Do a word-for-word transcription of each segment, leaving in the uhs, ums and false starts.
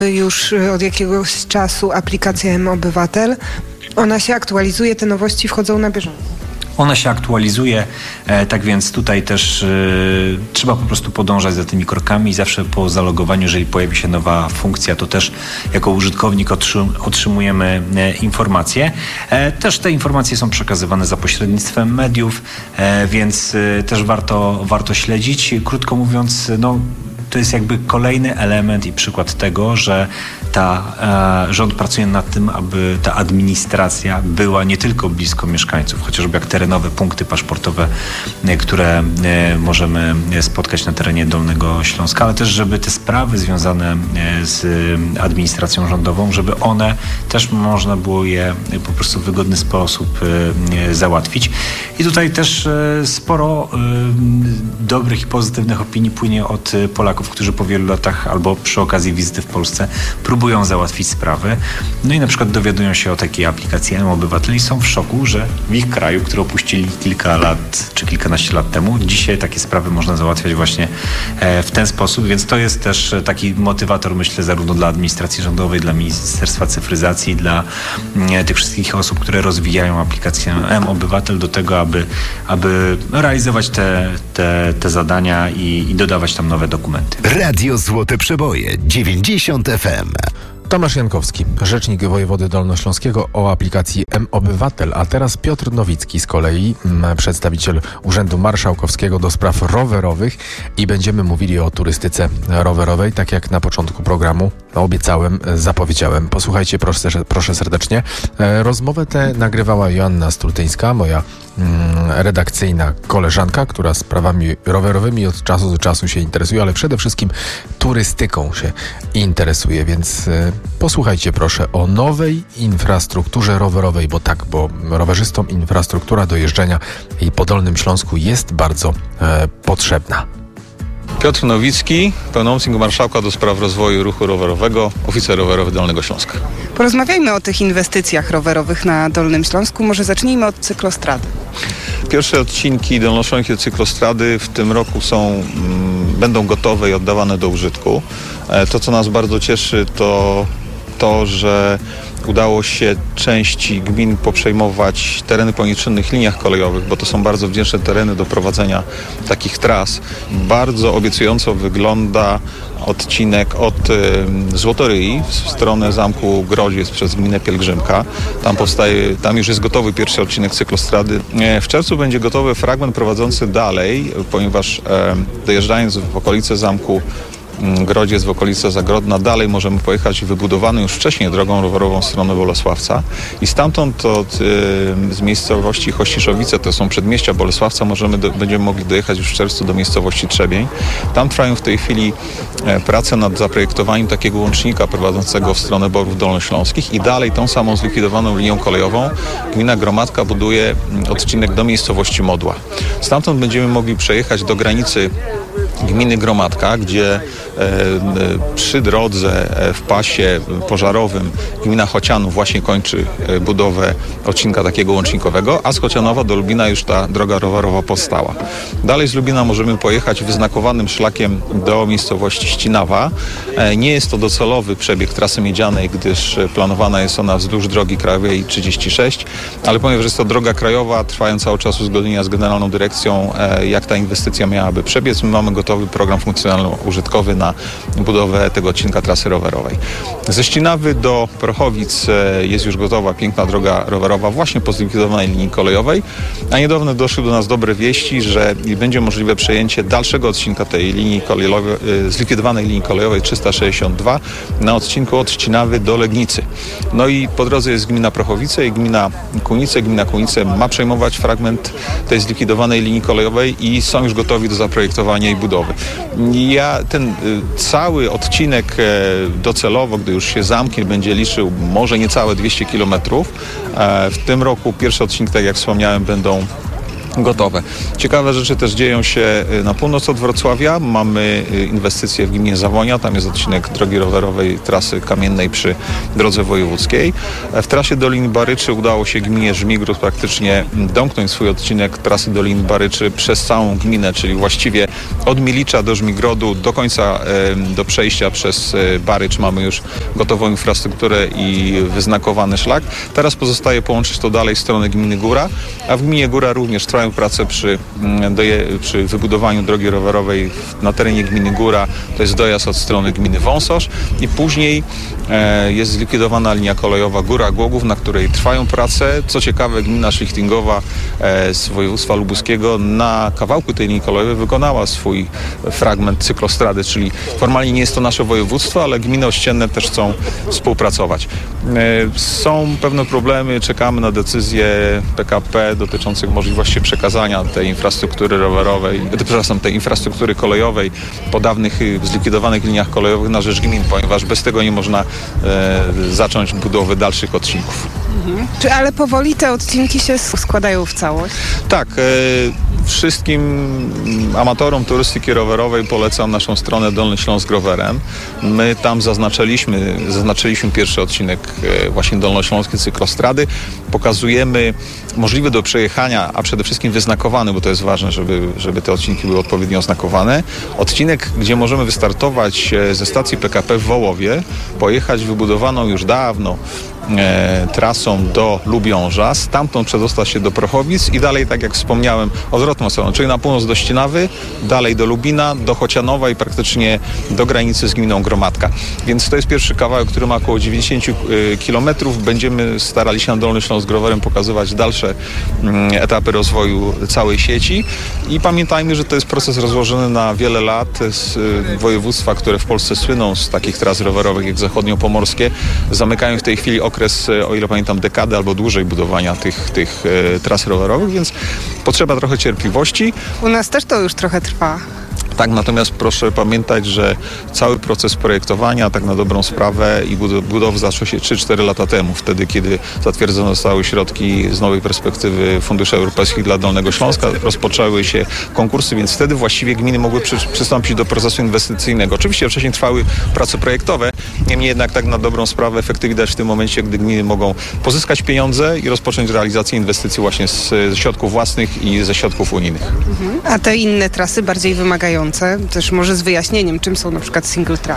już od jakiegoś czasu aplikacja M-Obywatel. Ona się aktualizuje, te nowości wchodzą na bieżąco. Ona się aktualizuje, e, tak więc tutaj też e, trzeba po prostu podążać za tymi krokami i zawsze po zalogowaniu, jeżeli pojawi się nowa funkcja, to też jako użytkownik otrzym, otrzymujemy e, informacje. E, też te informacje są przekazywane za pośrednictwem mediów, e, więc e, też warto, warto śledzić. Krótko mówiąc, no to jest jakby kolejny element i przykład tego, że ta, e, rząd pracuje nad tym, aby ta administracja była nie tylko blisko mieszkańców, chociażby jak terenowe punkty paszportowe, e, które e, możemy spotkać na terenie Dolnego Śląska, ale też żeby te sprawy związane e, z administracją rządową, żeby one też można było je po prostu w wygodny sposób e, załatwić. I tutaj też e, sporo e, dobrych i pozytywnych opinii płynie od Polaków, którzy po wielu latach albo przy okazji wizyty w Polsce próbują załatwić sprawy. No i na przykład dowiadują się o takiej aplikacji M-Obywatel i są w szoku, że w ich kraju, który opuścili kilka lat czy kilkanaście lat temu, dzisiaj takie sprawy można załatwiać właśnie w ten sposób, więc to jest też taki motywator, myślę, zarówno dla administracji rządowej, dla Ministerstwa Cyfryzacji, dla tych wszystkich osób, które rozwijają aplikację M-Obywatel do tego, aby, aby realizować te, te, te zadania i, i dodawać tam nowe dokumenty. Radio Złote Przeboje dziewięćdziesiąt F M. Tomasz Jankowski, rzecznik wojewody dolnośląskiego o aplikacji M-Obywatel, a teraz Piotr Nowicki z kolei, przedstawiciel Urzędu Marszałkowskiego do spraw rowerowych i będziemy mówili o turystyce rowerowej, tak jak na początku programu obiecałem, zapowiedziałem. Posłuchajcie proszę, proszę serdecznie. Rozmowę tę nagrywała Joanna Strutyńska, moja redakcyjna koleżanka, która sprawami rowerowymi od czasu do czasu się interesuje, ale przede wszystkim turystyką się interesuje, więc posłuchajcie proszę o nowej infrastrukturze rowerowej, bo tak, bo rowerzystom infrastruktura do jeżdżenia i po Dolnym Śląsku jest bardzo e, potrzebna. Piotr Nowicki, pełnomocnik marszałka do spraw rozwoju ruchu rowerowego, oficer rowerowy Dolnego Śląska. Porozmawiajmy o tych inwestycjach rowerowych na Dolnym Śląsku. Może zacznijmy od cyklostrady. Pierwsze odcinki dolnośląskie cyklostrady w tym roku są, m, będą gotowe i oddawane do użytku. E, to, co nas bardzo cieszy, to to, że udało się części gmin poprzejmować tereny po nieczynnych liniach kolejowych, bo to są bardzo wdzięczne tereny do prowadzenia takich tras. Bardzo obiecująco wygląda odcinek od y, Złotoryi w stronę Zamku Grodziec przez gminę Pielgrzymka. Tam powstaje, tam już jest gotowy pierwszy odcinek cyklostrady. E, w czerwcu będzie gotowy fragment prowadzący dalej, ponieważ e, dojeżdżając w okolice Zamku Grodziec, w okolicy Zagrodna, dalej możemy pojechać wybudowaną już wcześniej drogą rowerową w stronę Bolesławca i stamtąd od, y, z miejscowości Chościszowice, to są przedmieścia Bolesławca, możemy do, będziemy mogli dojechać już w czerwcu do miejscowości Trzebień. Tam trwają w tej chwili e, prace nad zaprojektowaniem takiego łącznika prowadzącego w stronę Borów Dolnośląskich i dalej tą samą zlikwidowaną linią kolejową gmina Gromadka buduje odcinek do miejscowości Modła. Stamtąd będziemy mogli przejechać do granicy gminy Gromadka, gdzie e, przy drodze e, w pasie pożarowym gmina Chocianów właśnie kończy e, budowę odcinka takiego łącznikowego, a z Chocianowa do Lubina już ta droga rowerowa powstała. Dalej z Lubina możemy pojechać wyznakowanym szlakiem do miejscowości Ścinawa. E, nie jest to docelowy przebieg trasy miedzianej, gdyż planowana jest ona wzdłuż drogi krajowej trzydzieści sześć, ale ponieważ jest to droga krajowa, trwają cały czas uzgodnienia z Generalną Dyrekcją, e, jak ta inwestycja miałaby przebiec. My mamy gotowy program funkcjonalno-użytkowy na budowę tego odcinka trasy rowerowej. Ze Ścinawy do Prochowic jest już gotowa piękna droga rowerowa właśnie po zlikwidowanej linii kolejowej, a niedawno doszły do nas dobre wieści, że będzie możliwe przejęcie dalszego odcinka tej linii kolejowej, zlikwidowanej linii kolejowej trzysta sześćdziesiąt dwa na odcinku od Ścinawy do Legnicy. No i po drodze jest gmina Prochowice i gmina Kunice. Gmina Kunice ma przejmować fragment tej zlikwidowanej linii kolejowej i są już gotowi do zaprojektowania i budowy. Ja ten y, cały odcinek e, docelowo, gdy już się zamknie, będzie liczył może niecałe dwieście kilometrów. E, w tym roku pierwszy odcinek, tak jak wspomniałem, będą gotowe. Ciekawe rzeczy też dzieją się na północ od Wrocławia. Mamy inwestycje w gminie Zawonia. Tam jest odcinek drogi rowerowej trasy kamiennej przy drodze wojewódzkiej. W trasie Doliny Baryczy udało się gminie Żmigród praktycznie domknąć swój odcinek trasy Doliny Baryczy przez całą gminę, czyli właściwie od Milicza do Żmigrodu do końca do przejścia przez Barycz mamy już gotową infrastrukturę i wyznakowany szlak. Teraz pozostaje połączyć to dalej w stronę gminy Góra, a w gminie Góra również trwają prace przy, doje, przy wybudowaniu drogi rowerowej na terenie gminy Góra. To jest dojazd od strony gminy Wąsosz i później e, jest zlikwidowana linia kolejowa Góra-Głogów, na której trwają prace. Co ciekawe, gmina Szlichtingowa e, z województwa lubuskiego na kawałku tej linii kolejowej wykonała swój fragment cyklostrady, czyli formalnie nie jest to nasze województwo, ale gminy ościenne też chcą współpracować. E, są pewne problemy, czekamy na decyzję P K P dotyczących możliwości przekazania tej infrastruktury rowerowej, przepraszam, tej infrastruktury kolejowej po dawnych zlikwidowanych liniach kolejowych na rzecz gmin, ponieważ bez tego nie można e, zacząć budowy dalszych odcinków. Mhm. Czy ale powoli te odcinki się składają w całość? Tak. E, wszystkim amatorom turystyki rowerowej polecam naszą stronę Dolny Śląsk Rowerem. My tam zaznaczyliśmy, zaznaczyliśmy pierwszy odcinek e, właśnie dolnośląskiej cyklostrady. Pokazujemy możliwy do przejechania, a przede wszystkim wyznakowany, bo to jest ważne, żeby, żeby te odcinki były odpowiednio oznakowane. Odcinek, gdzie możemy wystartować ze stacji P K P w Wołowie, pojechać wybudowaną już dawno e, trasą do Lubiąża, stamtąd przedostać się do Prochowic i dalej, tak jak wspomniałem, odwrotną stroną, czyli na północ do Ścinawy, dalej do Lubina, do Chocianowa i praktycznie do granicy z gminą Gromadka. Więc to jest pierwszy kawałek, który ma około dziewięćdziesiąt kilometrów. Będziemy starali się na Dolny Śląsk Rowerem pokazywać dalsze mm, etapy rozwoju całej sieci i pamiętajmy, że to jest proces rozłożony na wiele lat. Z y, województwa, które w Polsce słyną z takich tras rowerowych jak zachodniopomorskie, zamykają w tej chwili okres, o ile pamiętam, dekady albo dłużej budowania tych, tych y, tras rowerowych, więc potrzeba trochę cierpliwości. U nas też to już trochę trwa. Tak, natomiast proszę pamiętać, że cały proces projektowania, tak na dobrą sprawę, i budowy zaczął się trzy cztery lata temu, wtedy kiedy zatwierdzone zostały środki z nowej perspektywy funduszy europejskich dla Dolnego Śląska, rozpoczęły się konkursy, więc wtedy właściwie gminy mogły przy, przystąpić do procesu inwestycyjnego. Oczywiście wcześniej trwały prace projektowe, niemniej jednak tak na dobrą sprawę efekty widać w tym momencie, gdy gminy mogą pozyskać pieniądze i rozpocząć realizację inwestycji właśnie z, ze środków własnych i ze środków unijnych. Mhm. A te inne trasy bardziej wymagające, też może z wyjaśnieniem, czym są na przykład single track?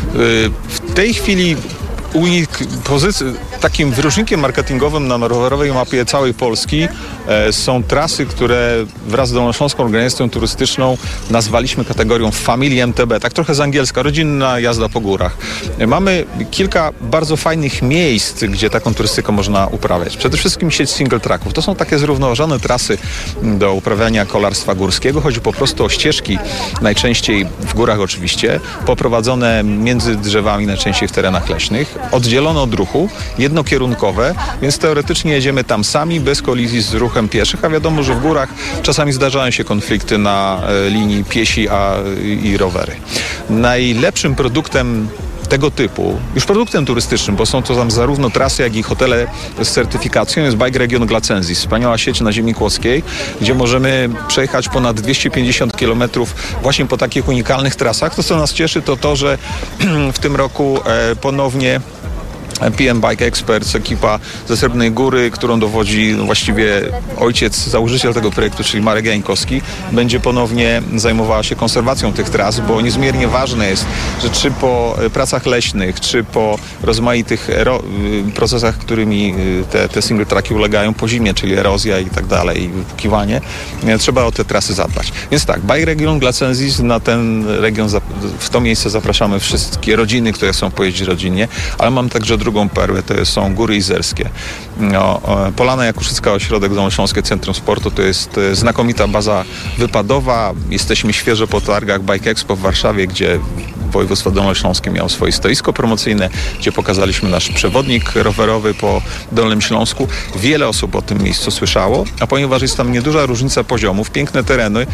W tej chwili unik, pozycji, takim wyróżnikiem marketingowym na rowerowej mapie całej Polski e, są trasy, które wraz z Dolnośląską Organizacją Turystyczną nazwaliśmy kategorią Family M T B, tak trochę z angielska, rodzinna jazda po górach. E, mamy kilka bardzo fajnych miejsc, gdzie taką turystykę można uprawiać. Przede wszystkim sieć single tracków. To są takie zrównoważone trasy do uprawiania kolarstwa górskiego. Chodzi po prostu o ścieżki, najczęściej w górach oczywiście, poprowadzone między drzewami, najczęściej w terenach leśnych, oddzielone od ruchu, jednokierunkowe, więc teoretycznie jedziemy tam sami, bez kolizji z ruchem pieszych, a wiadomo, że w górach czasami zdarzają się konflikty na e, linii piesi a, i rowery. Najlepszym produktem tego typu, już produktem turystycznym, bo są to tam zarówno trasy, jak i hotele z certyfikacją, jest Bike Region Glacensis, wspaniała sieć na ziemi kłodzkiej, gdzie możemy przejechać ponad dwieście pięćdziesiąt kilometrów właśnie po takich unikalnych trasach. To, co nas cieszy, to to, że w tym roku e, ponownie P M Bike Experts, ekipa ze Srebrnej Góry, którą dowodzi no właściwie ojciec, założyciel tego projektu, czyli Marek Jańkowski, będzie ponownie zajmowała się konserwacją tych tras, bo niezmiernie ważne jest, że czy po pracach leśnych, czy po rozmaitych procesach, którymi te, te single tracki ulegają po zimie, czyli erozja i tak dalej, i wypukiwanie, trzeba o te trasy zadbać. Więc tak, Bike Region Glacensis, na ten region, w to miejsce zapraszamy wszystkie rodziny, które chcą pojeździć rodzinnie, ale mam także drugą perłę, to są Góry Izerskie. No, Polana Jakuszycka, ośrodek Dolnośląskie Centrum Sportu, to jest znakomita baza wypadowa. Jesteśmy świeżo po targach Bike Expo w Warszawie, gdzie województwo dolnośląskie miało swoje stoisko promocyjne, gdzie pokazaliśmy nasz przewodnik rowerowy po Dolnym Śląsku. Wiele osób o tym miejscu słyszało, a ponieważ jest tam nieduża różnica poziomów, piękne tereny,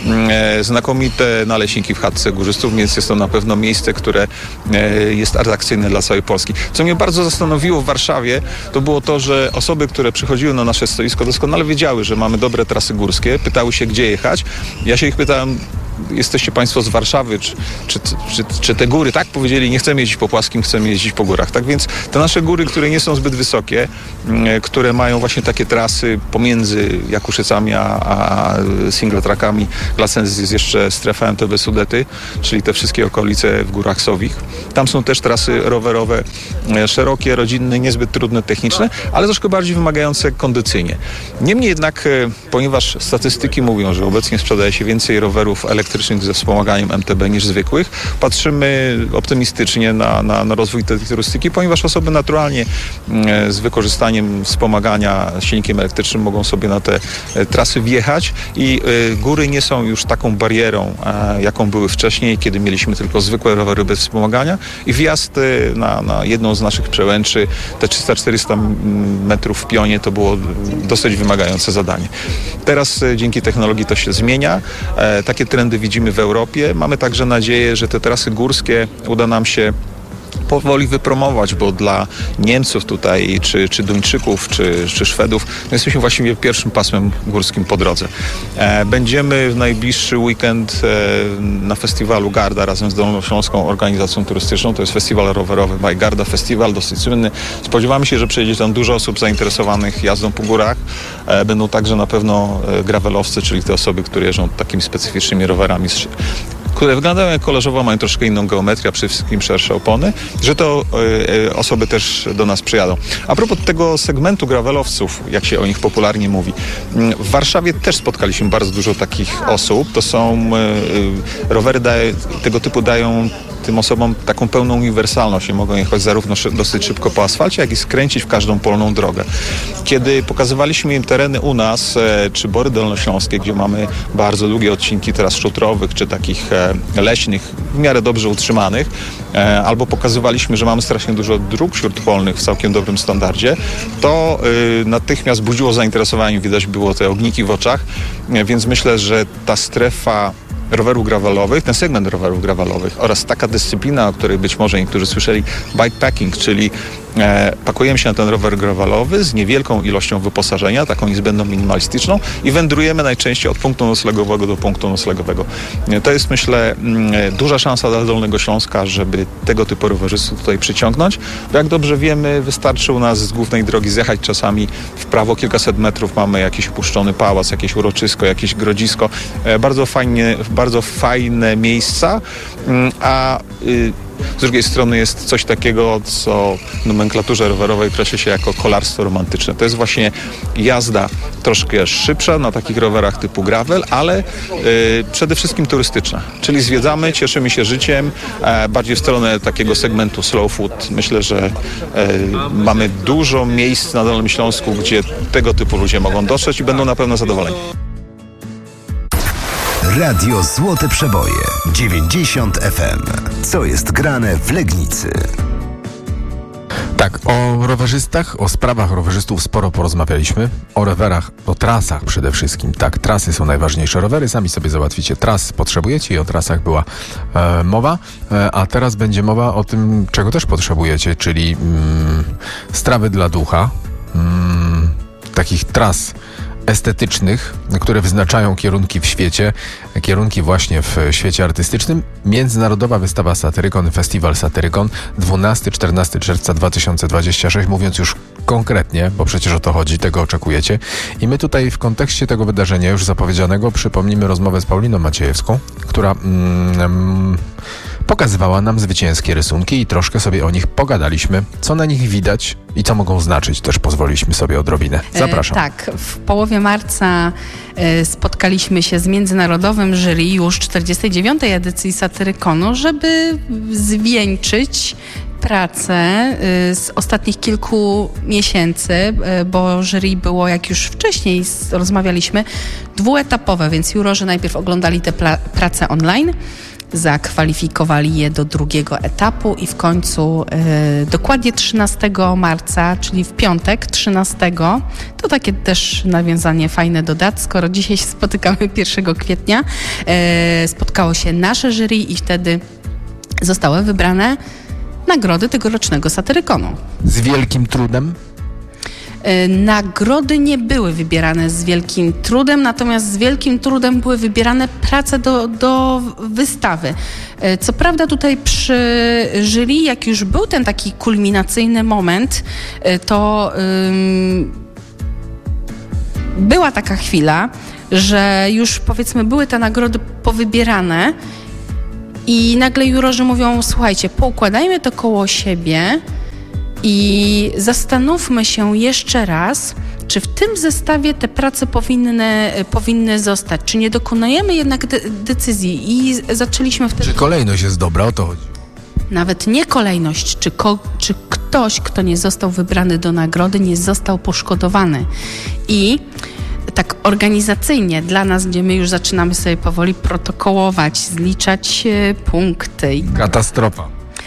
e, znakomite naleśniki w chatce górzystów, więc jest to na pewno miejsce, które e, jest atrakcyjne dla całej Polski. Co mnie bardzo zastanowiło w Warszawie, to było to, że osoby, które przychodziły na nasze stoisko, doskonale wiedziały, że mamy dobre trasy górskie, pytały się, gdzie jechać. Ja się ich pytałem, jesteście państwo z Warszawy, czy, czy, czy, czy te góry, tak powiedzieli, nie chcemy jeździć po płaskim, chcemy jeździć po górach. Tak więc te nasze góry, które nie są zbyt wysokie, które mają właśnie takie trasy pomiędzy Jakuszycami a, a single trackami, Glacenz jest jeszcze strefa M T B Sudety, czyli te wszystkie okolice w Górach Sowich. Tam są też trasy rowerowe szerokie, rodzinne, niezbyt trudne techniczne, ale troszkę bardziej wymagające kondycyjnie. Niemniej jednak, ponieważ statystyki mówią, że obecnie sprzedaje się więcej rowerów elektrycznych ze wspomaganiem M T B niż zwykłych, patrzymy optymistycznie na, na, na rozwój tej turystyki, ponieważ osoby naturalnie z wykorzystaniem wspomagania silnikiem elektrycznym mogą sobie na te trasy wjechać i góry nie są już taką barierą, jaką były wcześniej, kiedy mieliśmy tylko zwykłe rowery bez wspomagania i wjazd na, na jedną z naszych przełęczy, te trzysta czterysta metrów w pionie, to było dosyć wymagające zadanie. Teraz dzięki technologii to się zmienia. Takie trendy widzimy w Europie. Mamy także nadzieję, że te trasy górskie uda nam się powoli wypromować, bo dla Niemców tutaj, czy, czy Duńczyków, czy, czy Szwedów, no jesteśmy właściwie pierwszym pasmem górskim po drodze. E, będziemy w najbliższy weekend e, na festiwalu Garda razem z Dolnośląską Organizacją Turystyczną. To jest festiwal rowerowy My Garda Festival, dosyć słynny. Spodziewamy się, że przyjedzie tam dużo osób zainteresowanych jazdą po górach. E, będą także na pewno e, gravelowcy, czyli te osoby, które jeżdżą takimi specyficznymi rowerami, które wyglądają jak kolarzowo, mają troszkę inną geometrię, a przede wszystkim szersze opony, że to y, osoby też do nas przyjadą. A propos tego segmentu gravelowców, jak się o nich popularnie mówi, w Warszawie też spotkaliśmy bardzo dużo takich osób. To są y, rowery daje, tego typu dają tym osobom taką pełną uniwersalność i mogą jechać zarówno szy- dosyć szybko po asfalcie, jak i skręcić w każdą polną drogę. Kiedy pokazywaliśmy im tereny u nas, e, czy Bory Dolnośląskie, gdzie mamy bardzo długie odcinki tras szutrowych, czy takich e, leśnych, w miarę dobrze utrzymanych, e, albo pokazywaliśmy, że mamy strasznie dużo dróg śródpolnych w całkiem dobrym standardzie, to e, natychmiast budziło zainteresowanie, widać było te ogniki w oczach, e, więc myślę, że ta strefa rowerów gravelowych, ten segment rowerów gravelowych oraz taka dyscyplina, o której być może niektórzy słyszeli, bikepacking, czyli e, pakujemy się na ten rower gravelowy z niewielką ilością wyposażenia, taką niezbędną minimalistyczną i wędrujemy najczęściej od punktu noclegowego do punktu noclegowego. E, to jest, myślę, m, duża szansa dla Dolnego Śląska, żeby tego typu rowerzystów tutaj przyciągnąć, bo jak dobrze wiemy, wystarczy u nas z głównej drogi zjechać czasami w prawo kilkaset metrów, mamy jakiś opuszczony pałac, jakieś uroczysko, jakieś grodzisko, e, bardzo fajnie, bardzo fajne miejsca, a y, z drugiej strony jest coś takiego, co w nomenklaturze rowerowej określa się jako kolarstwo romantyczne. To jest właśnie jazda troszkę szybsza na takich rowerach typu gravel, ale y, przede wszystkim turystyczna. Czyli zwiedzamy, cieszymy się życiem, e, bardziej w stronę takiego segmentu slow food. Myślę, że e, mamy dużo miejsc na Dolnym Śląsku, gdzie tego typu ludzie mogą dotrzeć i będą na pewno zadowoleni. Radio Złote Przeboje dziewięćdziesiąt F M. Co jest grane w Legnicy? Tak, o rowerzystach, o sprawach rowerzystów sporo porozmawialiśmy. O rowerach, o trasach przede wszystkim. Tak, trasy są najważniejsze. Rowery sami sobie załatwicie. Tras potrzebujecie i o trasach była e, mowa. E, a teraz będzie mowa o tym, czego też potrzebujecie, czyli mm, strawy dla ducha. Mm, takich tras estetycznych, które wyznaczają kierunki w świecie, kierunki właśnie w świecie artystycznym. Międzynarodowa wystawa Satyricon, Festiwal Satyricon, dwunastego do czternastego czerwca dwa tysiące dwudziestego szóstego, mówiąc już konkretnie, bo przecież o to chodzi, tego oczekujecie. I my tutaj w kontekście tego wydarzenia już zapowiedzianego przypomnimy rozmowę z Pauliną Maciejewską, która mm, pokazywała nam zwycięskie rysunki i troszkę sobie o nich pogadaliśmy, co na nich widać i co mogą znaczyć. Też pozwoliliśmy sobie odrobinę. Zapraszam. E, tak, w połowie marca e, spotkaliśmy się z międzynarodowym jury już czterdziestej dziewiątej edycji Satyriconu, żeby zwieńczyć pracę y, z ostatnich kilku miesięcy, y, bo jury było, jak już wcześniej z, rozmawialiśmy, dwuetapowe, więc jurorzy najpierw oglądali te pla- prace online, zakwalifikowali je do drugiego etapu i w końcu y, dokładnie trzynastego marca, czyli w piątek trzynastego, to takie też nawiązanie fajne do dat, skoro dzisiaj się spotykamy pierwszego kwietnia, y, spotkało się nasze jury i wtedy zostały wybrane nagrody tegorocznego Satyrykonu. Z wielkim trudem? Nagrody nie były wybierane z wielkim trudem, natomiast z wielkim trudem były wybierane prace do, do wystawy. Co prawda tutaj przy jury, jak już był ten taki kulminacyjny moment, to ym, była taka chwila, że już powiedzmy były te nagrody powybierane i nagle jurorzy mówią, słuchajcie, poukładajmy to koło siebie i zastanówmy się jeszcze raz, czy w tym zestawie te prace powinny, powinny zostać, czy nie dokonujemy jednak de- decyzji i zaczęliśmy wtedy... Czy kolejność jest dobra, o to chodzi? Nawet nie kolejność, czy, ko- czy ktoś, kto nie został wybrany do nagrody, nie został poszkodowany. I tak organizacyjnie dla nas, gdzie my już zaczynamy sobie powoli protokołować, zliczać e, punkty. Katastrofa.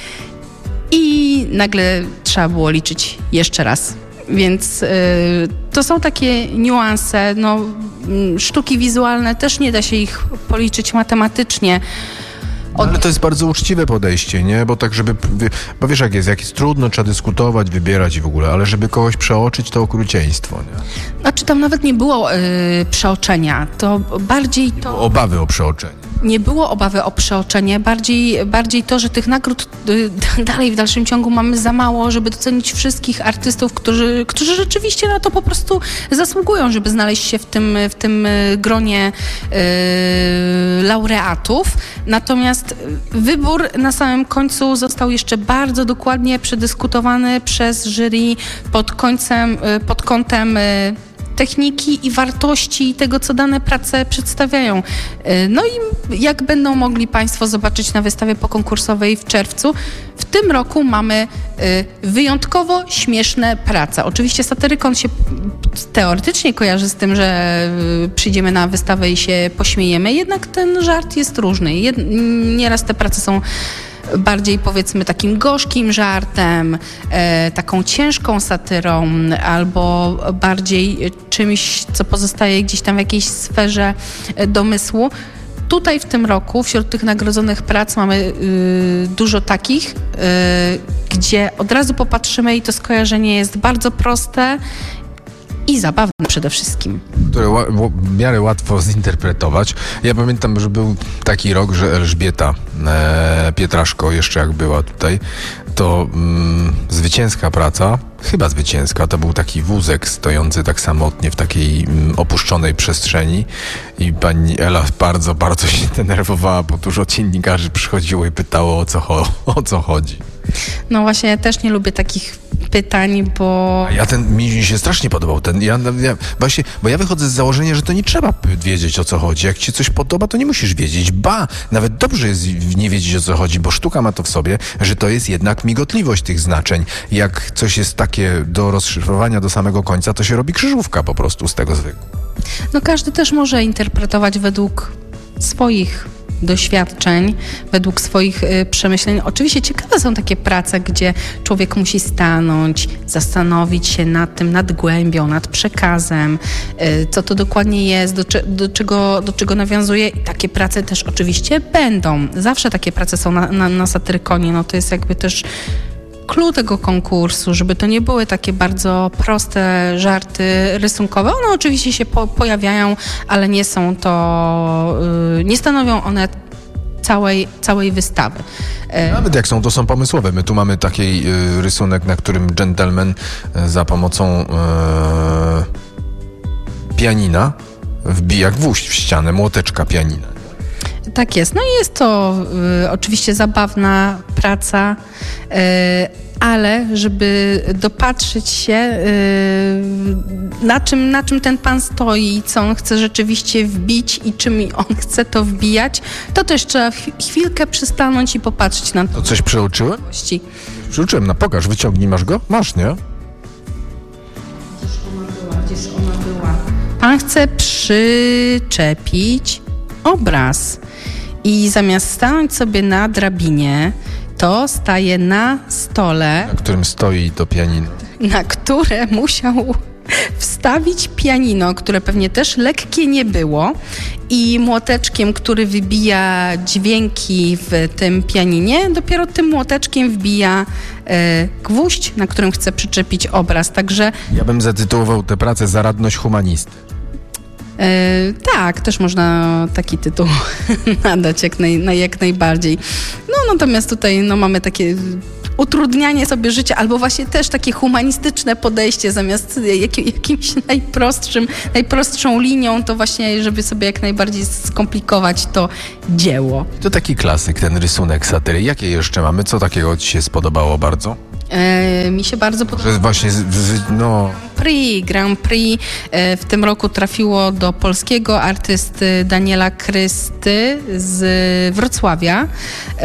I nagle trzeba było liczyć jeszcze raz. Więc y, to są takie niuanse. No, y, sztuki wizualne też nie da się ich policzyć matematycznie. Od... Ale to jest bardzo uczciwe podejście, nie? Bo tak, żeby... Bo wiesz jak jest, jak jest trudno, trzeba dyskutować, wybierać i w ogóle, ale żeby kogoś przeoczyć, to okrucieństwo, nie? Znaczy tam nawet nie było y, przeoczenia. To bardziej to... Obawy o przeoczenie. Nie było obawy o przeoczenie, bardziej, bardziej to, że tych nagród y, dalej w dalszym ciągu mamy za mało, żeby docenić wszystkich artystów, którzy, którzy rzeczywiście na to po prostu zasługują, żeby znaleźć się w tym, w tym gronie y, laureatów. Natomiast wybór na samym końcu został jeszcze bardzo dokładnie przedyskutowany przez jury pod, końcem, pod kątem y, techniki i wartości tego, co dane prace przedstawiają. No i jak będą mogli Państwo zobaczyć na wystawie pokonkursowej w czerwcu, w tym roku mamy wyjątkowo śmieszne prace. Oczywiście Satyrykon się teoretycznie kojarzy z tym, że przyjdziemy na wystawę i się pośmiejemy, jednak ten żart jest różny. Nieraz te prace są bardziej powiedzmy takim gorzkim żartem, e, taką ciężką satyrą, albo bardziej czymś, co pozostaje gdzieś tam w jakiejś sferze domysłu. Tutaj w tym roku wśród tych nagrodzonych prac mamy y, dużo takich, y, gdzie od razu popatrzymy i to skojarzenie jest bardzo proste i zabawne przede wszystkim. Które ła, w miarę łatwo zinterpretować. Ja pamiętam, że był taki rok, że Elżbieta e, Pietraszko jeszcze jak była tutaj, to mm, zwycięska praca, chyba zwycięska, to był taki wózek stojący tak samotnie w takiej mm, opuszczonej przestrzeni i pani Ela bardzo, bardzo się denerwowała, bo dużo dziennikarzy przychodziło i pytało, o co, cho- o co chodzi. No właśnie, ja też nie lubię takich pytań, bo... A ja ten, mi się strasznie podobał ten, ja, ja właśnie, bo ja wychodzę z założenia, że to nie trzeba wiedzieć, o co chodzi. Jak ci coś podoba, to nie musisz wiedzieć. Ba, nawet dobrze jest nie wiedzieć, o co chodzi, bo sztuka ma to w sobie, że to jest jednak migotliwość tych znaczeń. Jak coś jest takie do rozszyfrowania do samego końca, to się robi krzyżówka po prostu z tego zwykłego. No każdy też może interpretować według swoich doświadczeń, według swoich y, przemyśleń. Oczywiście ciekawe są takie prace, gdzie człowiek musi stanąć, zastanowić się nad tym, nad głębią, nad przekazem, y, co to dokładnie jest, do, do, czego, do czego nawiązuje. I takie prace też oczywiście będą. Zawsze takie prace są na, na, na Satyrykonie. No to jest jakby też clue tego konkursu, żeby to nie były takie bardzo proste żarty rysunkowe. One oczywiście się po, pojawiają, ale nie są to, yy, nie stanowią one całej, całej wystawy. Nawet jak są, to są pomysłowe. My tu mamy taki y, rysunek, na którym gentleman y, za pomocą y, pianina wbija gwóźdź w ścianę, młoteczka pianina. Tak jest. No i jest to y, oczywiście zabawna praca, y, ale żeby dopatrzyć się, y, na czym, na czym ten pan stoi, co on chce rzeczywiście wbić i czym on chce to wbijać, to też trzeba chwilkę przystanąć i popatrzeć na to. To coś przeoczyłem? Rzuciłem, no pokaż, wyciągnij, masz go? Masz, nie? Gdzież ona była? Gdzież ona była? Pan chce przyczepić obraz i zamiast stanąć sobie na drabinie, to staje na stole, Na którym stoi to pianino. na które musiał wstawić pianino, które pewnie też lekkie nie było, i młoteczkiem, który wybija dźwięki w tym pianinie, dopiero tym młoteczkiem wbija e, gwóźdź, na którym chce przyczepić obraz. Także Ja bym zatytułował tę pracę Zaradność humanisty. e, tak, też można taki tytuł nadać jak, naj, na, jak najbardziej. No natomiast tutaj no, mamy takie utrudnianie sobie życia, albo właśnie też takie humanistyczne podejście zamiast jak, jakimś najprostszym, najprostszą linią, to właśnie, żeby sobie jak najbardziej skomplikować to dzieło. To taki klasyk, ten rysunek satyry. Jakie jeszcze mamy? Co takiego ci się spodobało bardzo? E, mi się bardzo podoba. Że właśnie, z- z- no... Prix, Grand Prix e, w tym roku trafiło do polskiego artysty Daniela Krysty z Wrocławia. E,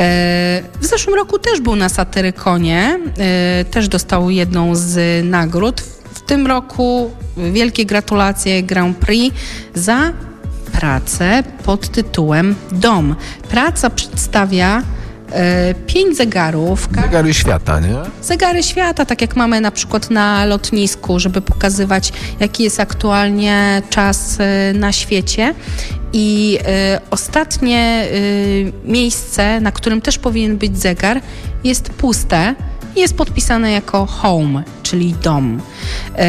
w zeszłym roku też był na Satyrykonie, e, też dostał jedną z nagród. W tym roku wielkie gratulacje Grand Prix za pracę pod tytułem Dom. Praca przedstawia e, pięć zegarów. Zegary świata, nie? Zegary świata, tak jak mamy na przykład na lotnisku, żeby pokazywać, jaki jest aktualnie czas y, na świecie. I y, ostatnie y, miejsce, na którym też powinien być zegar, jest puste i jest podpisane jako home, czyli dom. Y,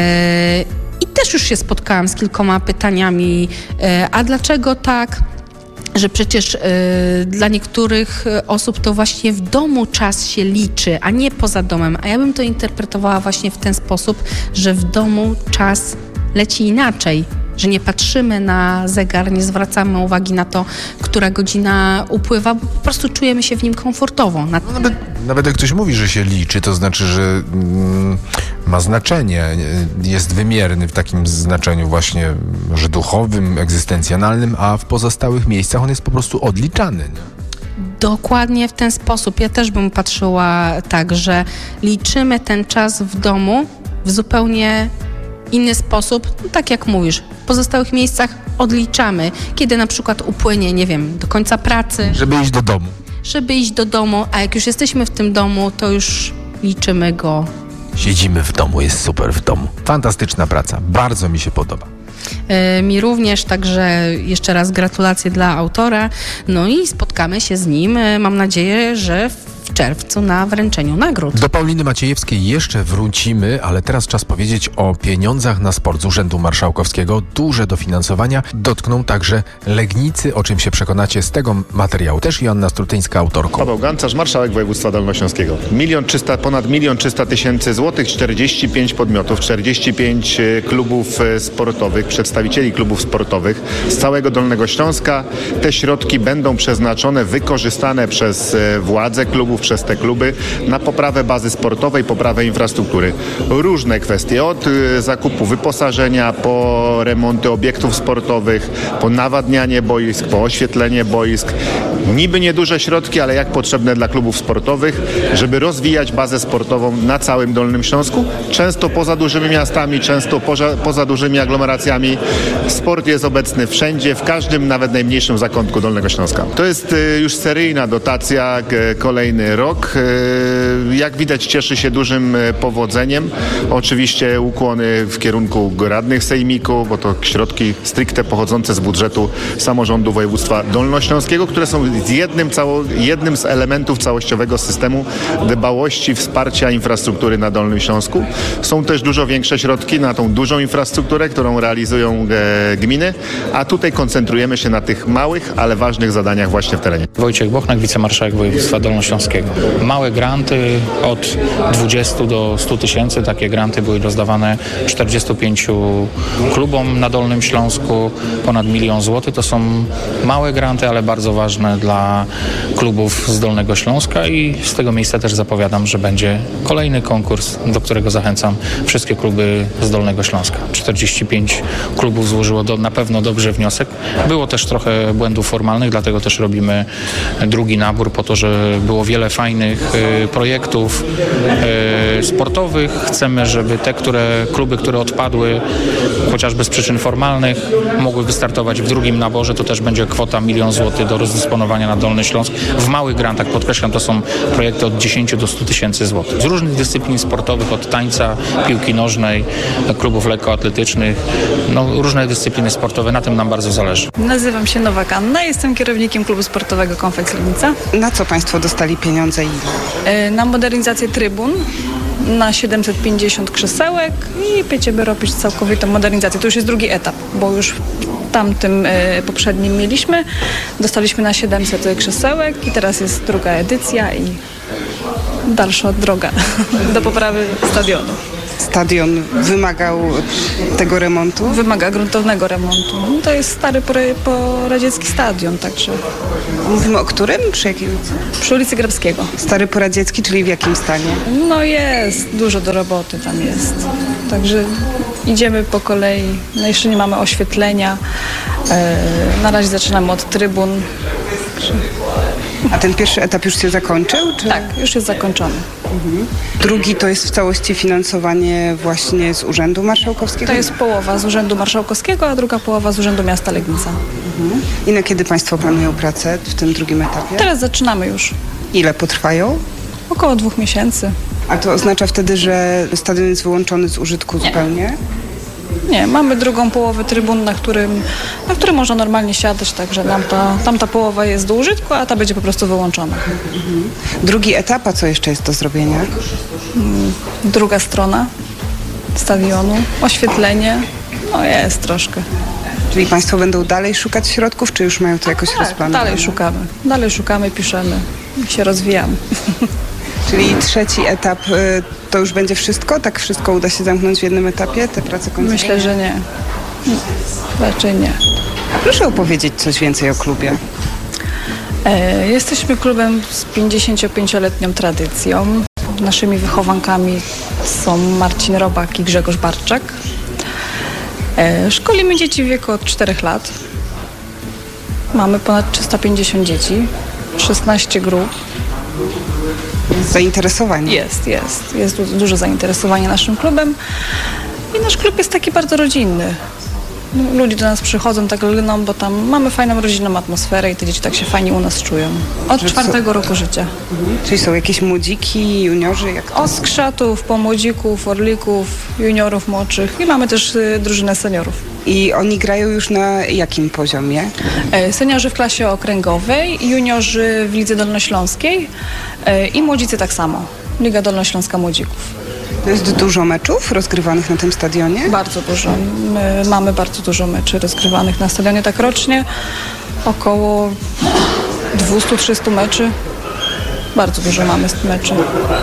I też już się spotkałam z kilkoma pytaniami, y, a dlaczego tak? Że przecież y, dla niektórych osób to właśnie w domu czas się liczy, a nie poza domem. A ja bym to interpretowała właśnie w ten sposób, że w domu czas leci inaczej, że nie patrzymy na zegar, nie zwracamy uwagi na to, która godzina upływa, bo po prostu czujemy się w nim komfortowo. Na... No nawet, nawet jak ktoś mówi, że się liczy, to znaczy, że mm, ma znaczenie, jest wymierny w takim znaczeniu właśnie, że duchowym, egzystencjonalnym, a w pozostałych miejscach on jest po prostu odliczany. Nie? Dokładnie w ten sposób. Ja też bym patrzyła tak, że liczymy ten czas w domu w zupełnie inny sposób, no tak jak mówisz, w pozostałych miejscach odliczamy, kiedy na przykład upłynie, nie wiem, do końca pracy, Żeby iść do domu. żeby iść do domu, a jak już jesteśmy w tym domu, to już liczymy go. Siedzimy w domu, jest super w domu. Fantastyczna praca, bardzo mi się podoba. E, mi również, także jeszcze raz gratulacje dla autora, no i spotkamy się z nim, e, mam nadzieję, że w czerwcu na wręczeniu nagród. Do Pauliny Maciejewskiej jeszcze wrócimy, ale teraz czas powiedzieć o pieniądzach na sport z Urzędu Marszałkowskiego. Duże dofinansowania dotkną także Legnicy, o czym się przekonacie z tego materiału. Też Joanna Strutyńska autorką. Paweł Gancarz, marszałek województwa dolnośląskiego. Milion trzysta, ponad milion trzysta tysięcy złotych, czterdzieści pięć podmiotów, czterdzieści pięć klubów sportowych, przedstawicieli klubów sportowych z całego Dolnego Śląska. Te środki będą przeznaczone, wykorzystane przez władze klubów, przez te kluby na poprawę bazy sportowej, poprawę infrastruktury. Różne kwestie, od zakupu wyposażenia, po remonty obiektów sportowych, po nawadnianie boisk, po oświetlenie boisk. Niby nieduże środki, ale jak potrzebne dla klubów sportowych, żeby rozwijać bazę sportową na całym Dolnym Śląsku. Często poza dużymi miastami, często poza, poza dużymi aglomeracjami. Sport jest obecny wszędzie, w każdym, nawet najmniejszym zakątku Dolnego Śląska. To jest już seryjna dotacja, kolejny rok. Jak widać, cieszy się dużym powodzeniem. Oczywiście ukłony w kierunku radnych sejmiku, bo to środki stricte pochodzące z budżetu samorządu województwa dolnośląskiego, które są z jednym, cało, jednym z elementów całościowego systemu dbałości, wsparcia infrastruktury na Dolnym Śląsku. Są też dużo większe środki na tą dużą infrastrukturę, którą realizują e, gminy, a tutaj koncentrujemy się na tych małych, ale ważnych zadaniach właśnie w terenie. Wojciech Bochnak, wicemarszałek województwa dolnośląskiego. Małe granty od dwudziestu do stu tysięcy. Takie granty były rozdawane czterdziestu pięciu klubom na Dolnym Śląsku. Ponad milion złotych. To są małe granty, ale bardzo ważne dla klubów z Dolnego Śląska i z tego miejsca też zapowiadam, że będzie kolejny konkurs, do którego zachęcam wszystkie kluby z Dolnego Śląska. czterdzieści pięć klubów złożyło do, na pewno dobrze wniosek. Było też trochę błędów formalnych, dlatego też robimy drugi nabór po to, że było wiele wiele fajnych y, projektów y, sportowych. Chcemy, żeby te które, kluby, które odpadły chociażby z przyczyn formalnych, mogły wystartować w drugim naborze. To też będzie kwota milion złotych do rozdysponowania na Dolny Śląsk. W małych grantach, podkreślam, to są projekty od dziesięć do stu tysięcy złotych. Z różnych dyscyplin sportowych, od tańca, piłki nożnej, klubów lekkoatletycznych, no, różne dyscypliny sportowe. Na tym nam bardzo zależy. Nazywam się Nowak Anna, jestem kierownikiem klubu sportowego Konfeks Legnica. Na co Państwo dostali pieniądze i ile? Na modernizację trybun, na siedemset pięćdziesiąt krzesełek i będziemy robić całkowitą modernizację. To już jest drugi etap, bo już w tamtym e, poprzednim mieliśmy. Dostaliśmy na siedemset krzesełek i teraz jest druga edycja i dalsza droga do poprawy stadionu. Stadion wymagał tego remontu? Wymaga gruntownego remontu. No to jest stary poradziecki stadion, także... Mówimy o którym? Przy jakim? Przy ulicy Grabskiego. Stary poradziecki, czyli w jakim stanie? No jest, dużo do roboty tam jest. Także idziemy po kolei. No jeszcze nie mamy oświetlenia. E, na razie zaczynamy od trybun. A ten pierwszy etap już się zakończył? Czy? Tak, już jest zakończony. Mhm. Drugi to jest w całości finansowanie właśnie z Urzędu Marszałkowskiego? To jest połowa z Urzędu Marszałkowskiego, a druga połowa z Urzędu Miasta Legnica. Mhm. I na kiedy Państwo planują pracę w tym drugim etapie? Teraz zaczynamy już. Ile potrwają? Około dwóch miesięcy. A to oznacza wtedy, że stadion jest wyłączony z użytku Nie. zupełnie? Nie, mamy drugą połowę trybun, na którym, na którym można normalnie siadać, także tamta, tamta połowa jest do użytku, a ta będzie po prostu wyłączona. Mhm. Drugi etap, a co jeszcze jest do zrobienia? Druga strona stadionu, oświetlenie, no jest troszkę. Czyli Państwo będą dalej szukać środków, czy już mają to jakoś Tak, rozplanowane? dalej szukamy, dalej szukamy, piszemy i się rozwijamy. Czyli trzeci etap to już będzie wszystko? Tak wszystko uda się zamknąć w jednym etapie, te prace końcowe? Myślę, że nie. Raczej nie. A proszę opowiedzieć coś więcej o klubie. E, jesteśmy klubem z pięćdziesięciopięcioletnią tradycją. Naszymi wychowankami są Marcin Robak i Grzegorz Barczak. E, szkolimy dzieci w wieku od czterech lat. Mamy ponad trzysta pięćdziesiąt dzieci, szesnaście grup. Zainteresowanie? Jest, jest. Jest du- duże zainteresowanie naszym klubem i nasz klub jest taki bardzo rodzinny. Ludzie do nas przychodzą tak lgną, bo tam mamy fajną rodzinną atmosferę i te dzieci tak się fajnie u nas czują. Od Że czwartego roku życia. Mhm. Czyli są jakieś młodziki, juniorzy? Jak to? Od skrzatów, pomłodzików, orlików, juniorów młodszych i mamy też y, drużynę seniorów. I oni grają już na jakim poziomie? E, seniorzy w klasie okręgowej, juniorzy w Lidze Dolnośląskiej e, i młodzicy tak samo. Liga Dolnośląska Młodzików. To jest dużo meczów rozgrywanych na tym stadionie? Bardzo dużo. My mamy bardzo dużo meczy rozgrywanych na stadionie tak rocznie. Około dwieście do trzystu meczy. Bardzo dużo mamy meczy.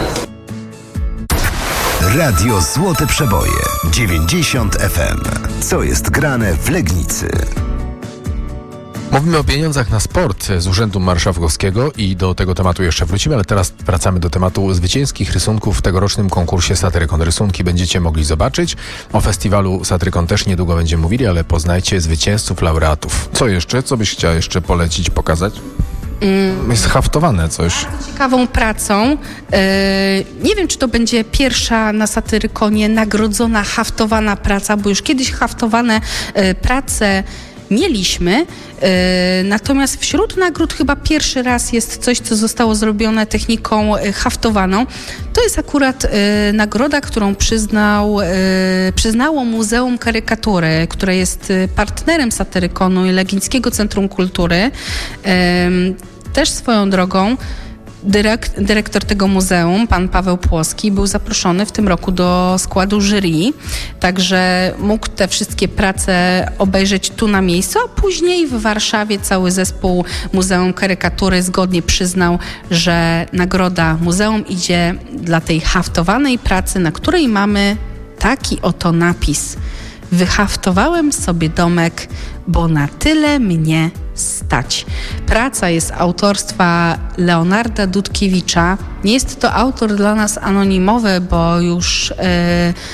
Radio Złote Przeboje dziewięćdziesiąt F M. Co jest grane w Legnicy? Mówimy o pieniądzach na sport z Urzędu Marszałkowskiego i do tego tematu jeszcze wrócimy, ale teraz wracamy do tematu zwycięskich rysunków w tegorocznym konkursie Satyrykon. Rysunki będziecie mogli zobaczyć. O festiwalu Satyrykon też niedługo będziemy mówili, ale poznajcie zwycięzców, laureatów. Co jeszcze? Co byś chciała jeszcze polecić, pokazać? Mm. Jest haftowane coś. Ciekawą pracą. Yy, nie wiem, czy to będzie pierwsza na Satyrykonie nagrodzona, haftowana praca, bo już kiedyś haftowane yy, prace mieliśmy, yy, natomiast wśród nagród chyba pierwszy raz jest coś, co zostało zrobione techniką yy, haftowaną. To jest akurat yy, nagroda, którą przyznał, yy, przyznało Muzeum Karykatury, które jest yy, partnerem Satyrykonu i Legnickiego Centrum Kultury. Yy, też swoją drogą Dyrek, dyrektor tego muzeum, pan Paweł Płoski, był zaproszony w tym roku do składu jury, także mógł te wszystkie prace obejrzeć tu na miejscu, a później w Warszawie cały zespół Muzeum Karykatury zgodnie przyznał, że nagroda muzeum idzie dla tej haftowanej pracy, na której mamy taki oto napis: wyhaftowałem sobie domek, bo na tyle mnie stać. Praca jest autorstwa Leonarda Dudkiewicza. Nie jest to autor dla nas anonimowy, bo już yy,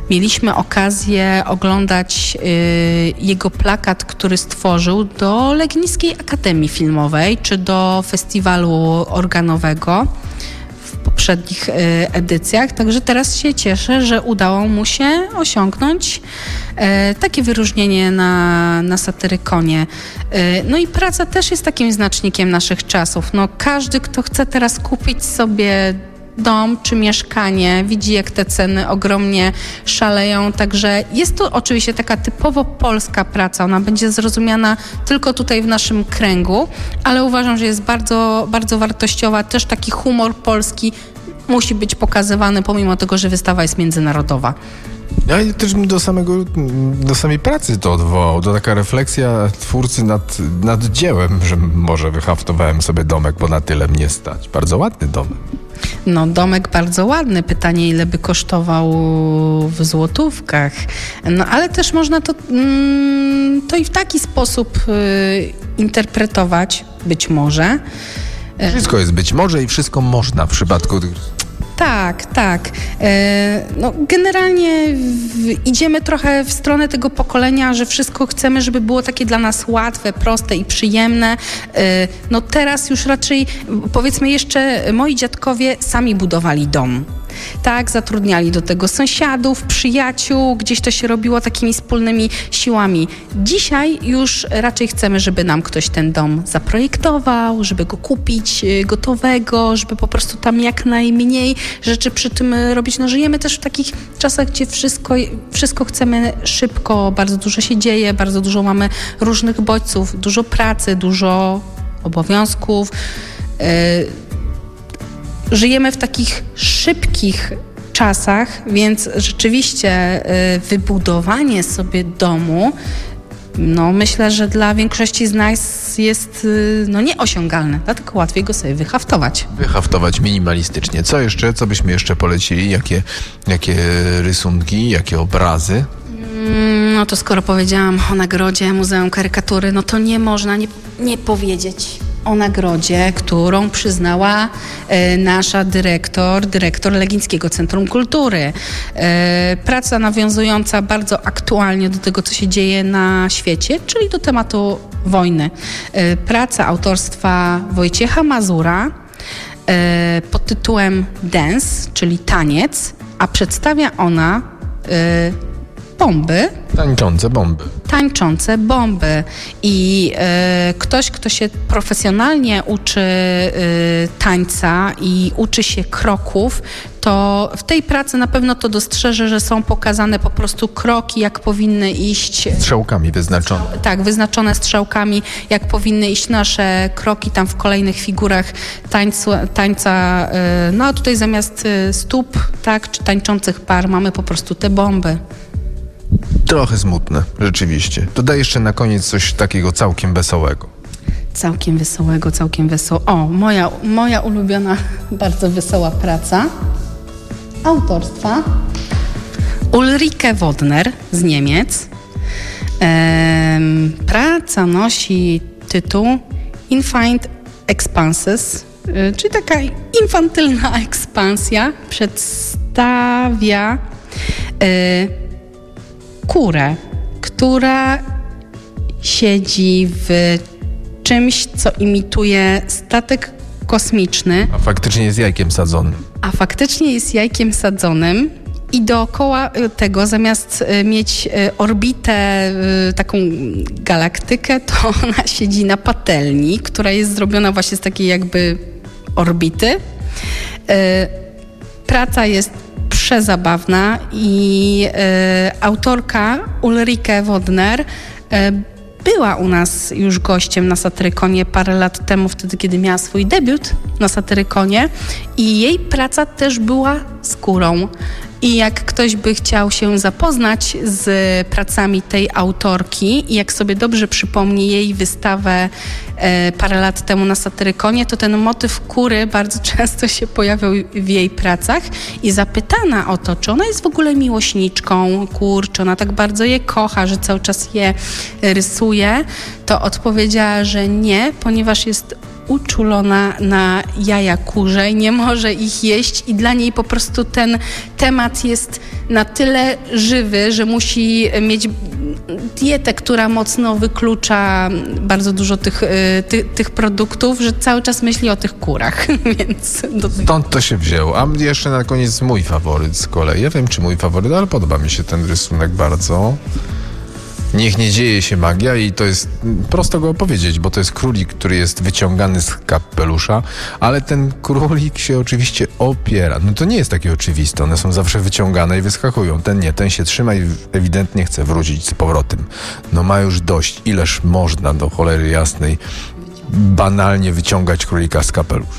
mieliśmy okazję oglądać y, jego plakat, który stworzył do Legnickiej Akademii Filmowej, czy do festiwalu organowego w poprzednich y, edycjach. Także teraz się cieszę, że udało mu się osiągnąć y, takie wyróżnienie na, na Satyrykonie. Y, no i praca też jest takim znacznikiem naszych czasów. No, każdy, kto chce teraz kupić sobie dom czy mieszkanie, widzi, jak te ceny ogromnie szaleją, także jest to oczywiście taka typowo polska praca, ona będzie zrozumiana tylko tutaj w naszym kręgu, ale uważam, że jest bardzo, bardzo wartościowa, też taki humor polski musi być pokazywany, pomimo tego, że wystawa jest międzynarodowa. Ja też bym do samego, do samej pracy to odwołał. To taka refleksja twórcy nad, nad dziełem, że może wyhaftowałem sobie domek, bo na tyle mnie stać. Bardzo ładny domek. No, domek bardzo ładny. Pytanie, ile by kosztował w złotówkach. No, ale też można to, mm, to i w taki sposób y, interpretować, być może. Wszystko jest być może i wszystko można w przypadku tych... Tak, tak. E, no, generalnie w, idziemy trochę w stronę tego pokolenia, że wszystko chcemy, żeby było takie dla nas łatwe, proste i przyjemne. E, no teraz już raczej, powiedzmy jeszcze, moi dziadkowie sami budowali dom. Tak, zatrudniali do tego sąsiadów, przyjaciół, gdzieś to się robiło takimi wspólnymi siłami. Dzisiaj już raczej chcemy, żeby nam ktoś ten dom zaprojektował, żeby go kupić gotowego, żeby po prostu tam jak najmniej rzeczy przy tym robić. No, żyjemy też w takich czasach, gdzie wszystko, wszystko chcemy szybko, bardzo dużo się dzieje, bardzo dużo mamy różnych bodźców, dużo pracy, dużo obowiązków. Yy, Żyjemy w takich szybkich czasach, więc rzeczywiście y, wybudowanie sobie domu, no myślę, że dla większości z nas jest y, no nieosiągalne, dlatego łatwiej go sobie wyhaftować. Wyhaftować minimalistycznie. Co jeszcze? Co byśmy jeszcze polecili? Jakie, jakie rysunki, jakie obrazy? No to skoro powiedziałam o nagrodzie Muzeum Karykatury, no to nie można nie, nie powiedzieć o nagrodzie, którą przyznała e, nasza dyrektor, dyrektor Legnickiego Centrum Kultury. E, praca nawiązująca bardzo aktualnie do tego, co się dzieje na świecie, czyli do tematu wojny. E, praca autorstwa Wojciecha Mazura e, pod tytułem Dance, czyli taniec, a przedstawia ona e, bomby. Tańczące bomby. Tańczące bomby. I e, ktoś, kto się profesjonalnie uczy e, tańca i uczy się kroków, to w tej pracy na pewno to dostrzeże, że są pokazane po prostu kroki, jak powinny iść. Strzałkami wyznaczone. Tak, wyznaczone strzałkami, jak powinny iść nasze kroki tam w kolejnych figurach tańcu, tańca. E, no a tutaj zamiast stóp, tak, czy tańczących par mamy po prostu te bomby. Trochę smutne, rzeczywiście. Dodaj jeszcze na koniec coś takiego całkiem wesołego. Całkiem wesołego, całkiem wesołego. O, moja, moja ulubiona, bardzo wesoła praca autorstwa Ulrike Wodner z Niemiec. Ehm, praca nosi tytuł Infinite Expanses, yy, czyli taka infantylna ekspansja przedstawia yy, kurę, która siedzi w czymś, co imituje statek kosmiczny. A faktycznie jest jajkiem sadzonym. A faktycznie jest jajkiem sadzonym i dookoła tego, zamiast mieć orbitę, taką galaktykę, to ona siedzi na patelni, która jest zrobiona właśnie z takiej jakby orbity. Praca jest przezabawna i e, autorka Ulrike Wodner e, była u nas już gościem na Satyrykonie parę lat temu, wtedy kiedy miała swój debiut na Satyrykonie i jej praca też była skórą. I jak ktoś by chciał się zapoznać z pracami tej autorki i jak sobie dobrze przypomni jej wystawę e, parę lat temu na Satyrykonie, to ten motyw kury bardzo często się pojawiał w jej pracach i zapytana o to, czy ona jest w ogóle miłośniczką kur, czy ona tak bardzo je kocha, że cały czas je rysuje, to odpowiedziała, że nie, ponieważ jest uczulona na jaja kurze i nie może ich jeść i dla niej po prostu ten temat jest na tyle żywy, że musi mieć dietę, która mocno wyklucza bardzo dużo tych, ty, tych produktów, że cały czas myśli o tych kurach, więc... Do tego. Stąd to się wzięło. A jeszcze na koniec mój faworyt z kolei. Ja wiem, czy mój faworyt, ale podoba mi się ten rysunek bardzo. Niech nie dzieje się magia i to jest prosto go opowiedzieć, bo to jest królik, który jest wyciągany z kapelusza, ale ten królik się oczywiście opiera. No to nie jest takie oczywiste, one są zawsze wyciągane i wyskakują. Ten nie, ten się trzyma i ewidentnie chce wrócić z powrotem. No ma już dość, ileż można do cholery jasnej banalnie wyciągać królika z kapelusza.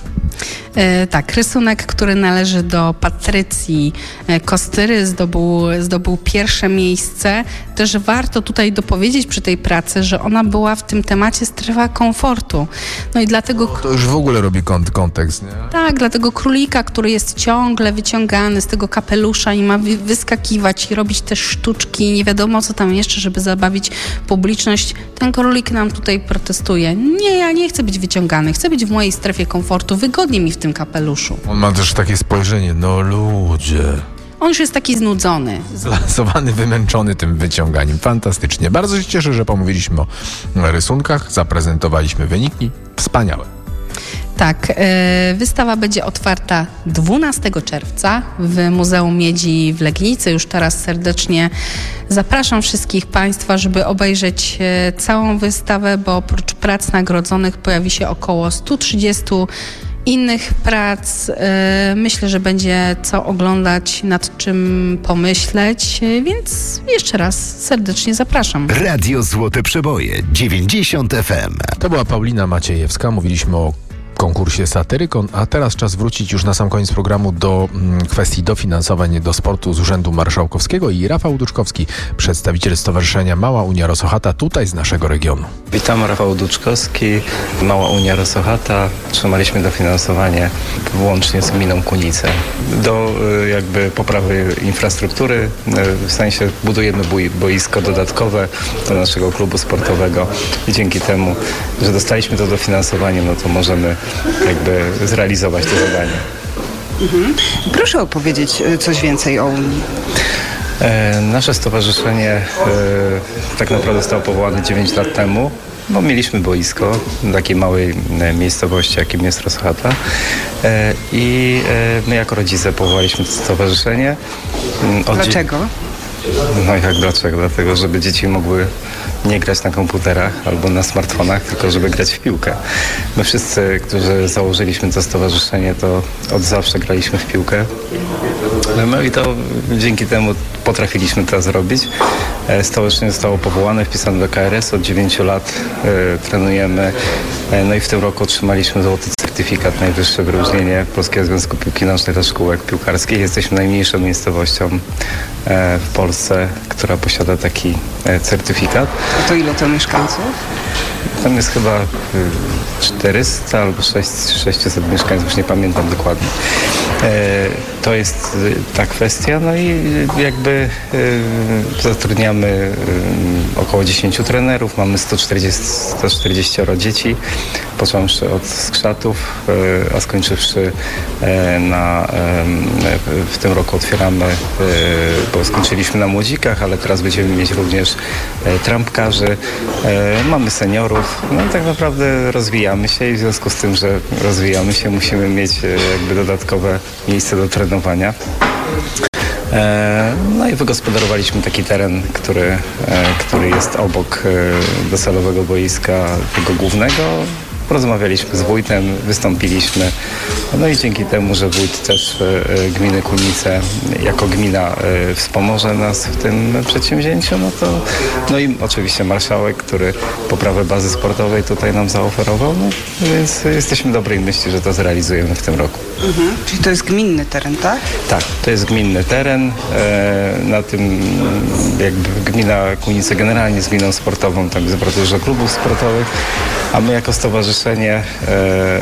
E, tak, rysunek, który należy do Patrycji Kostyry, zdobył, zdobył pierwsze miejsce. Też warto tutaj dopowiedzieć przy tej pracy, że ona była w tym temacie strefa komfortu. No i dlatego... To już w ogóle robi kont- kontekst, nie? Tak, dlatego królika, który jest ciągle wyciągany z tego kapelusza i ma wy- wyskakiwać i robić też sztuczki, nie wiadomo co tam jeszcze, żeby zabawić publiczność. Ten królik nam tutaj protestuje. Nie, ja nie chcę być wyciągany, chcę być w mojej strefie komfortu, wygodnie mi w tym kapeluszu. On ma też takie spojrzenie, no ludzie. On już jest taki znudzony. Zlasowany, wymęczony tym wyciąganiem. Fantastycznie. Bardzo się cieszę, że pomówiliśmy o rysunkach, zaprezentowaliśmy wyniki. Wspaniałe. Tak, e, wystawa będzie otwarta dwunastego czerwca w Muzeum Miedzi w Legnicy. Już teraz serdecznie zapraszam wszystkich Państwa, żeby obejrzeć e, całą wystawę, bo oprócz prac nagrodzonych pojawi się około sto trzydzieści innych prac. E, myślę, że będzie co oglądać, nad czym pomyśleć, e, więc jeszcze raz serdecznie zapraszam. Radio Złote Przeboje dziewięćdziesiąt F M. To była Paulina Maciejewska. Mówiliśmy o konkursie Satyrykon, a teraz czas wrócić już na sam koniec programu do mm, kwestii dofinansowań do sportu z Urzędu Marszałkowskiego i Rafał Duczkowski, przedstawiciel Stowarzyszenia Mała Unia Rosochata, tutaj z naszego regionu. Witam, Rafał Duczkowski, Mała Unia Rosochata. Otrzymaliśmy dofinansowanie włącznie z gminą Kunice do jakby poprawy infrastruktury, w sensie budujemy boisko dodatkowe do naszego klubu sportowego i dzięki temu, że dostaliśmy to dofinansowanie, no to możemy jakby zrealizować to zadanie. Mhm. Proszę opowiedzieć coś więcej o Unii. E, nasze stowarzyszenie e, tak naprawdę zostało powołane dziewięć lat temu, bo mieliśmy boisko w takiej małej e, miejscowości, jakim jest Rosochata. E, I e, my jako rodzice powołaliśmy to stowarzyszenie. Od Dlaczego? No jak dlaczego? Dlatego, żeby dzieci mogły nie grać na komputerach albo na smartfonach, tylko żeby grać w piłkę. My wszyscy, którzy założyliśmy to stowarzyszenie, to od zawsze graliśmy w piłkę. No i to dzięki temu potrafiliśmy to zrobić. Stowarzyszenie zostało powołane, wpisane do K R S. Od dziewięciu lat e, trenujemy. E, no i w tym roku otrzymaliśmy złoty certyfikat, najwyższe wyróżnienie Polskiego Związku Piłki Nożnej dla szkółek piłkarskich. Jesteśmy najmniejszą miejscowością e, w Polsce, która posiada taki e, certyfikat. A to ile to mieszkańców? Tam jest chyba czterysta albo sześćset mieszkańców, już nie pamiętam dokładnie. E, to jest ta kwestia, no i jakby e, zatrudniamy e, około dziesięciu trenerów, mamy sto czterdzieści, sto czterdzieści dzieci, począwszy od skrzatów, e, a skończywszy e, na, e, w tym roku otwieramy, e, bo skończyliśmy na młodzikach, ale teraz będziemy mieć również e, trampkarzy, e, mamy seniorów, no tak naprawdę rozwijamy się i w związku z tym, że rozwijamy się, musimy mieć e, jakby dodatkowe miejsce do trenowania. E, no i wygospodarowaliśmy taki teren, który, e, który jest obok e, docelowego boiska tego głównego. Porozmawialiśmy z wójtem, wystąpiliśmy. No i dzięki temu, że wójt też e, gminy Kunice jako gmina e, wspomoże nas w tym przedsięwzięciu, no to no i oczywiście marszałek, który poprawę bazy sportowej tutaj nam zaoferował, no więc jesteśmy dobrej myśli, że to zrealizujemy w tym roku. Mhm. Czyli to jest gminny teren, tak? Tak, to jest gminny teren. E, na tym jakby gmina Kunice generalnie jest gminą sportową, tam jest bardzo dużo klubów sportowych, a my jako stowarzyszenie e,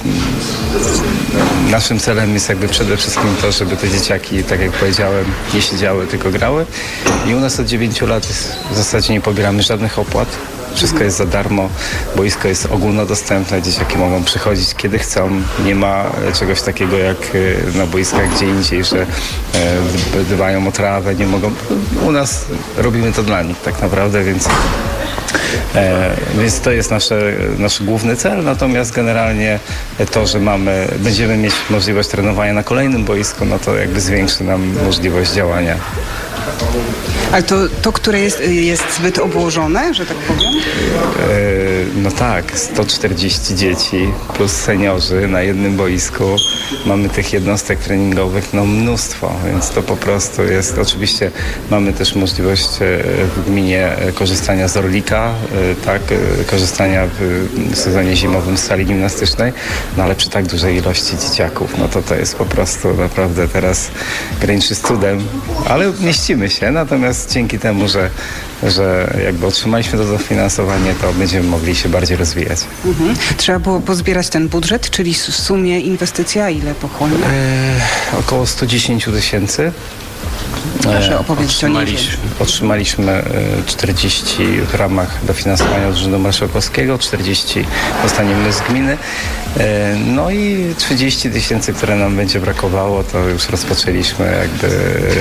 naszym celem jest jakby przede wszystkim to, żeby te dzieciaki, tak jak powiedziałem, nie siedziały, tylko grały. I u nas od dziewięciu lat w zasadzie nie pobieramy żadnych opłat. Wszystko jest za darmo, boisko jest ogólnodostępne, dzieciaki mogą przychodzić kiedy chcą. Nie ma czegoś takiego jak na boiskach gdzie indziej, że dbają o trawę, nie mogą. U nas robimy to dla nich tak naprawdę, więc E, więc to jest nasze, nasz główny cel, natomiast generalnie to, że mamy, będziemy mieć możliwość trenowania na kolejnym boisku, no to jakby zwiększy nam możliwość działania. Ale to, to które jest, jest zbyt obłożone, że tak powiem? E, no tak, sto czterdzieści dzieci plus seniorzy na jednym boisku. Mamy tych jednostek treningowych no mnóstwo, więc to po prostu jest, oczywiście mamy też możliwość w gminie korzystania z Orlika, tak, korzystania w sezonie zimowym z sali gimnastycznej, no ale przy tak dużej ilości dzieciaków, no to to jest po prostu naprawdę teraz graniczy z cudem, ale mieścimy się, natomiast dzięki temu, że, że jakby otrzymaliśmy to dofinansowanie, to będziemy mogli się bardziej rozwijać. Mhm. Trzeba było pozbierać ten budżet, czyli w sumie inwestycja ile pochłonęła? E, około sto dziesięć tysięcy. Proszę opowiedzieć o nim. Otrzymaliśmy czterdzieści w ramach dofinansowania od Urzędu Marszałkowskiego, czterdzieści dostaniemy z gminy, no i trzydzieści tysięcy, które nam będzie brakowało, to już rozpoczęliśmy jakby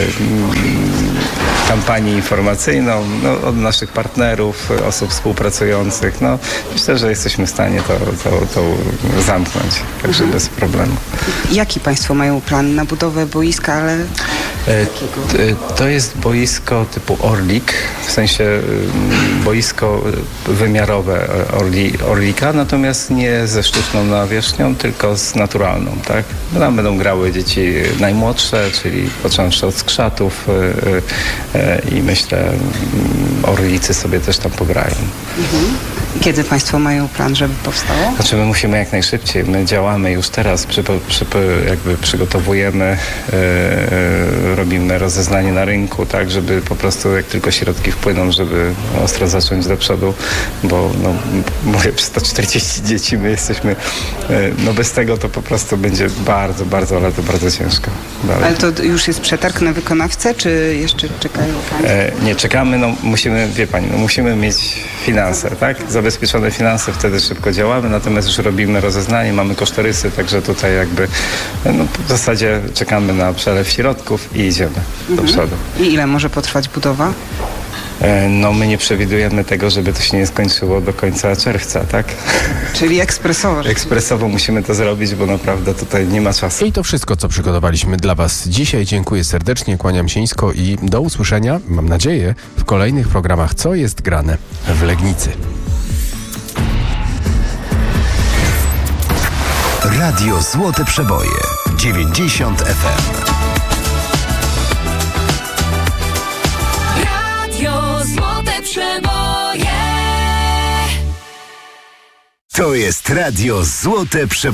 kampanię informacyjną no, od naszych partnerów, osób współpracujących. No, myślę, że jesteśmy w stanie to, to, to zamknąć, także mhm. bez problemu. Jaki Państwo mają plan na budowę boiska, ale... To jest boisko typu Orlik, w sensie boisko wymiarowe Orli, Orlika, natomiast nie ze sztuczną nawierzchnią, tylko z naturalną, tak? Tam będą grały dzieci najmłodsze, czyli począwszy od skrzatów i myślę, Orlicy sobie też tam pograją. Mhm. Kiedy Państwo mają plan, żeby powstało? Znaczy my musimy jak najszybciej. My działamy już teraz, przy, przy, jakby przygotowujemy, yy, robimy rozeznanie na rynku, tak, żeby po prostu jak tylko środki wpłyną, żeby ostro zacząć do przodu, bo no, mówię, przy sto czterdzieści dzieci my jesteśmy, yy, no bez tego to po prostu będzie bardzo, bardzo, ale to bardzo ciężko. Dalej. Ale to już jest przetarg na wykonawcę, czy jeszcze czekają Państwo? E, nie, czekamy, no musimy, wie Pani, no musimy mieć finanse, tak? Zabezpieczone finanse, wtedy szybko działamy, natomiast już robimy rozeznanie, mamy kosztorysy, także tutaj jakby no, w zasadzie czekamy na przelew środków i idziemy mhm. do przodu. I ile może potrwać budowa? No my nie przewidujemy tego, żeby to się nie skończyło do końca czerwca, tak? Czyli ekspresowo. Ekspresowo musimy to zrobić, bo naprawdę tutaj nie ma czasu. I to wszystko, co przygotowaliśmy dla Was dzisiaj. Dziękuję serdecznie, kłaniam się nisko i do usłyszenia, mam nadzieję, w kolejnych programach Co jest grane w Legnicy. Radio Złote Przeboje dziewięćdziesiąt F M. Złote Przeboje. To jest Radio Złote Przeboje.